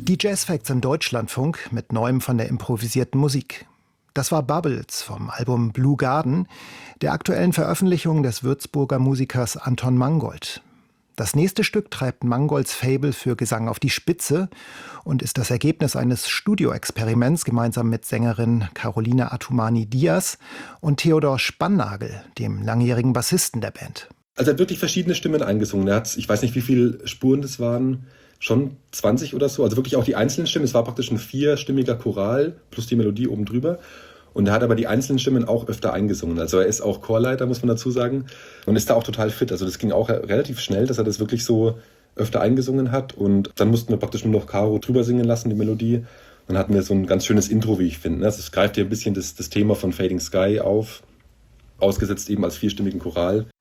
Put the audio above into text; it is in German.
Die Jazz-Facts im Deutschlandfunk mit Neuem von der improvisierten Musik. Das war Bubbles vom Album Blue Garden, der aktuellen Veröffentlichung des Würzburger Musikers Anton Mangold. Das nächste Stück treibt Mangolds Faible für Gesang auf die Spitze und ist das Ergebnis eines Studioexperiments gemeinsam mit Sängerin Caroline Atumani-Diaz und Theodor Spannagel, dem langjährigen Bassisten der Band. Also er hat wirklich verschiedene Stimmen eingesungen. Er hat, ich weiß nicht, wie viele Spuren das waren, schon 20 oder so. Also wirklich auch die einzelnen Stimmen. Es war praktisch ein 4-stimmiger Choral plus die Melodie oben drüber. Und er hat aber die einzelnen Stimmen auch öfter eingesungen. Also er ist auch Chorleiter, muss man dazu sagen. Und ist da auch total fit. Also das ging auch relativ schnell, dass er das wirklich so öfter eingesungen hat. Und dann mussten wir praktisch nur noch Caro drüber singen lassen, die Melodie. Dann hatten wir so ein ganz schönes Intro, wie ich finde. Also es greift hier ein bisschen das Thema von Fading Sky auf. Ausgesetzt eben als 4-stimmigen Choral.